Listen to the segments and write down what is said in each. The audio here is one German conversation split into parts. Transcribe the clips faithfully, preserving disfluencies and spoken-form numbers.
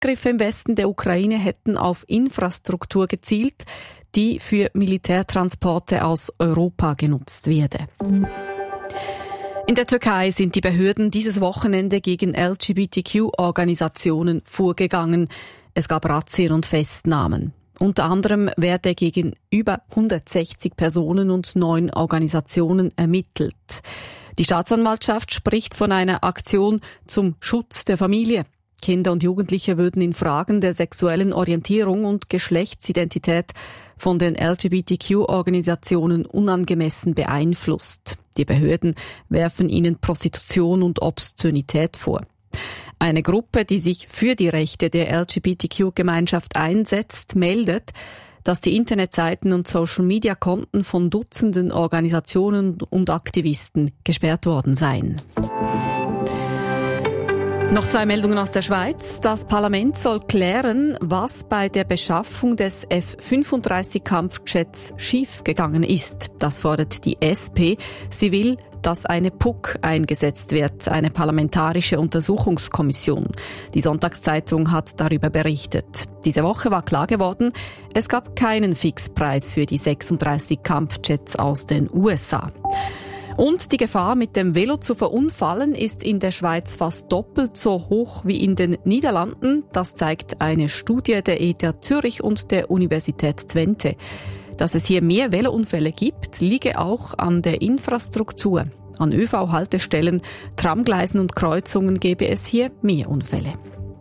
Angriffe im Westen der Ukraine hätten auf Infrastruktur gezielt, die für Militärtransporte aus Europa genutzt werde. In der Türkei sind die Behörden dieses Wochenende gegen L G B T Q-Organisationen vorgegangen. Es gab Razzien und Festnahmen. Unter anderem werde gegen über hundertsechzig Personen und neun Organisationen ermittelt. Die Staatsanwaltschaft spricht von einer Aktion zum Schutz der Familie. Kinder und Jugendliche würden in Fragen der sexuellen Orientierung und Geschlechtsidentität von den L G B T Q-Organisationen unangemessen beeinflusst. Die Behörden werfen ihnen Prostitution und Obszönität vor. Eine Gruppe, die sich für die Rechte der L G B T Q-Gemeinschaft einsetzt, meldet, dass die Internetseiten und Social-Media-Konten von Dutzenden Organisationen und Aktivisten gesperrt worden seien. Noch zwei Meldungen aus der Schweiz. Das Parlament soll klären, was bei der Beschaffung des F fünfunddreißig Kampfjets schiefgegangen ist. Das fordert die S P. Sie will, dass eine P U C eingesetzt wird, eine parlamentarische Untersuchungskommission. Die Sonntagszeitung hat darüber berichtet. Diese Woche war klar geworden, es gab keinen Fixpreis für die sechsunddreißig Kampfjets aus den U S A. Und die Gefahr, mit dem Velo zu verunfallen, ist in der Schweiz fast doppelt so hoch wie in den Niederlanden. Das zeigt eine Studie der E T H Zürich und der Universität Twente. Dass es hier mehr Velounfälle gibt, liege auch an der Infrastruktur. An Ö V-Haltestellen, Tramgleisen und Kreuzungen gäbe es hier mehr Unfälle.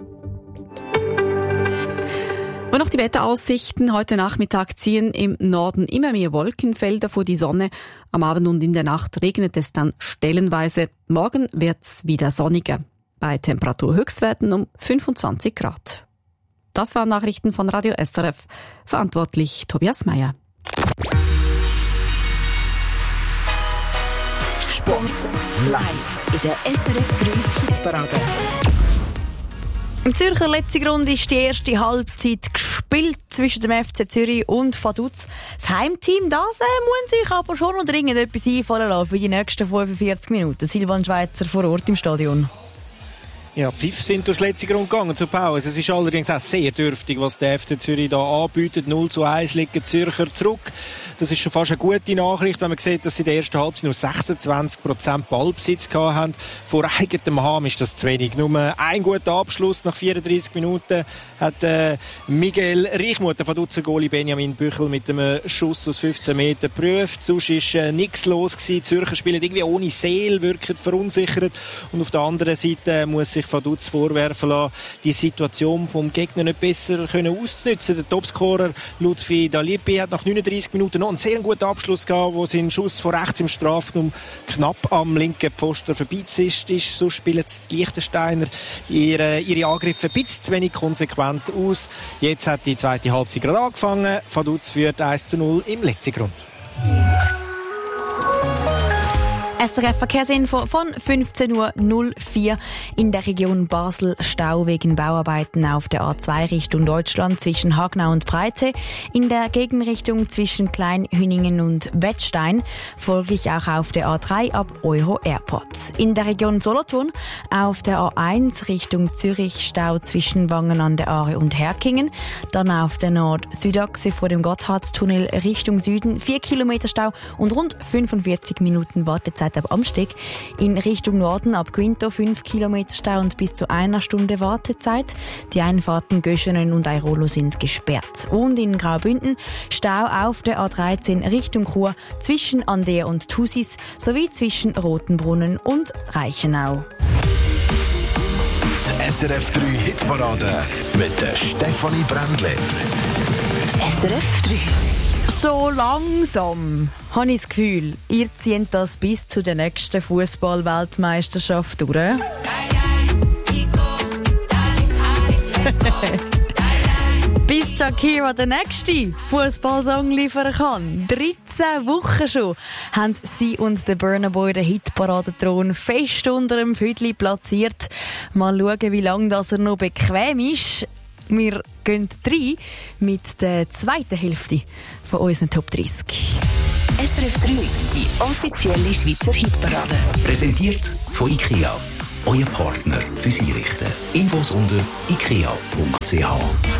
Und noch die Wetteraussichten. Heute Nachmittag ziehen im Norden immer mehr Wolkenfelder vor die Sonne. Am Abend und in der Nacht regnet es dann stellenweise. Morgen wird's wieder sonniger. Bei Temperaturhöchstwerten um fünfundzwanzig Grad. Das waren Nachrichten von Radio S R F. Verantwortlich Tobias Meyer. Sport live in der S R F drei Hitparade. Im Zürcher Letzigrund ist die erste Halbzeit gespielt zwischen dem F C Zürich und Vaduz. Das Heimteam, das äh, muss sich aber schon noch dringend etwas einfallen lassen für die nächsten fünfundvierzig Minuten. Silvan Schweizer vor Ort im Stadion. Ja, Pfiff sind durchs Letzigrund gegangen zur Pause. Es ist allerdings auch sehr dürftig, was der F C Zürich da anbietet. null zu eins liegen die Zürcher zurück. Das ist schon fast eine gute Nachricht, wenn man sieht, dass sie in der ersten Halbzeit nur sechsundzwanzig Prozent Ballbesitz gehabt haben. Vor eigenem Heim ist das zu wenig. Nur ein guter Abschluss nach vierunddreissig Minuten hat äh, Miguel Reichmuth, der Vaduzer Goalie Benjamin Büchel, mit einem Schuss aus fünfzehn Metern geprüft. Sonst war äh, nichts los gewesen. Die Zürcher spielen irgendwie ohne Seele, wirken verunsichert. Und auf der anderen Seite muss sich Vaduz vorwerfen lassen, die Situation vom Gegner nicht besser können auszunutzen. Der Topscorer Lutfi Dalipi hat nach neununddreissig Minuten noch einen sehr guten Abschluss gehabt, wo sein Schuss von rechts im Strafraum knapp am linken Pfosten vorbeizischt ist. So spielen die Liechtensteiner ihre, ihre Angriffe ein bisschen zu wenig konsequent aus. Jetzt hat die zweite Halbzeit gerade angefangen. Vaduz führt eins zu null im Letzigrund. S R F Verkehrsinfo von fünfzehn Uhr null vier. In der Region Basel Stau wegen Bauarbeiten auf der A zwei Richtung Deutschland zwischen Hagnau und Breite. In der Gegenrichtung zwischen Kleinhüningen und Wettstein. Folglich auch auf der A drei ab Euro Airport. In der Region Solothurn auf der A eins Richtung Zürich Stau zwischen Wangen an der Aare und Herkingen. Dann auf der Nord-Südachse vor dem Gotthardtunnel Richtung Süden vier Kilometer Stau und rund fünfundvierzig Minuten Wartezeit ab Amsteg. In Richtung Norden ab Quinto fünf Kilometer Stau und bis zu einer Stunde Wartezeit. Die Einfahrten Göschenen und Airolo sind gesperrt. Und in Graubünden Stau auf der A dreizehn Richtung Chur zwischen Andea und Thusis sowie zwischen Rotenbrunnen und Reichenau. Die S R F drei Hitparade mit der Stefanie Brändle. S R F drei. So langsam habe ich das Gefühl, ihr zieht das bis zu der nächsten Fußball-Weltmeisterschaft durch. Bis Shakira den nächsten Fußballsong liefern kann. dreizehn Wochen schon haben sie und der Burna Boy den Hitparadenthron fest unter dem Füdli platziert. Mal schauen, wie lange das er noch bequem ist. Wir gehen rein mit der zweiten Hälfte von unseren Top dreißig. S R F drei, die offizielle Schweizer Hitparade. Präsentiert von IKEA. euer Partner fürs Einrichten. Infos unter ikea punkt c h.